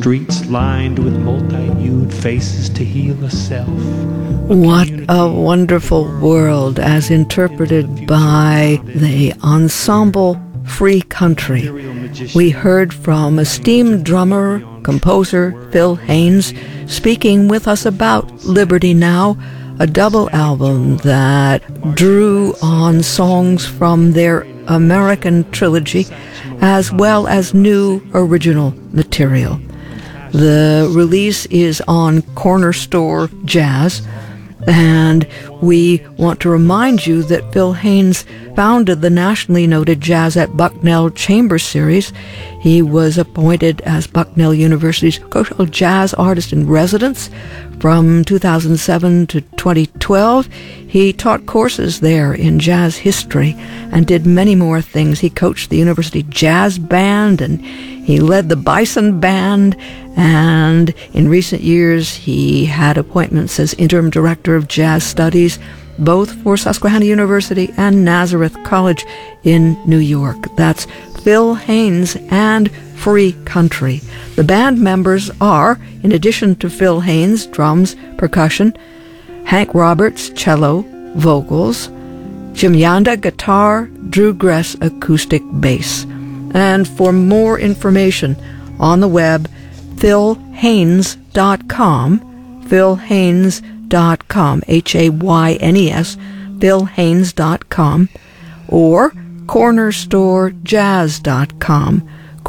Streets lined with multi-hued faces to heal a self. What a wonderful world as interpreted by the ensemble Free Country. We heard from esteemed drummer, composer Phil Haynes speaking with us about Liberty Now, a double album that drew on songs from their American trilogy as well as new original material. The release is on Corner Store Jazz, and we want to remind you that Phil Haynes founded the nationally noted Jazz at Bucknell Chamber Series. He was appointed as Bucknell University's Jazz Artist in Residence from 2007 to 2012. He taught courses there in jazz history and did many more things. He coached the University Jazz Band, and he led the Bison Band, and in recent years he had appointments as Interim Director of Jazz Studies, both for Susquehanna University and Nazareth College in New York. That's Phil Haynes and Free Country. The band members are, in addition to Phil Haynes, drums, percussion, Hank Roberts, cello, vocals, Jim Yanda, guitar, Drew Gress, acoustic bass. And for more information on the web, philhaynes.com, philhaynes.com, Haynes, philhaynes.com, or cornerstorejazz.com,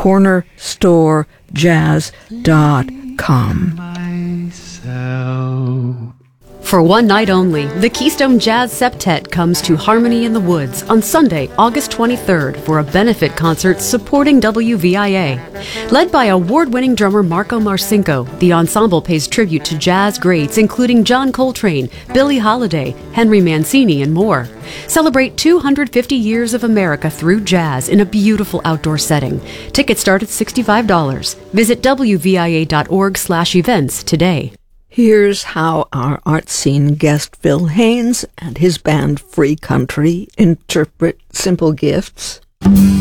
cornerstorejazz.com. For one night only, the Keystone Jazz Septet comes to Harmony in the Woods on Sunday, August 23rd for a benefit concert supporting WVIA. Led by award-winning drummer Marco Marcinko, the ensemble pays tribute to jazz greats including John Coltrane, Billie Holiday, Henry Mancini, and more. Celebrate 250 years of America through jazz in a beautiful outdoor setting. Tickets start at $65. Visit wvia.org/events today. Here's how our art scene guest Phil Haynes and his band Free Country interpret Simple Gifts.